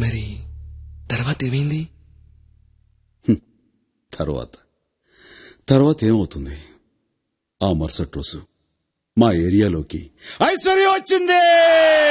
మరి తర్వాత ఏమైంది? తర్వాత ఏమవుతుంది? ఆ మరుసటి రోజు మా ఏరియాలోకి ఐశ్వర్య వచ్చింది.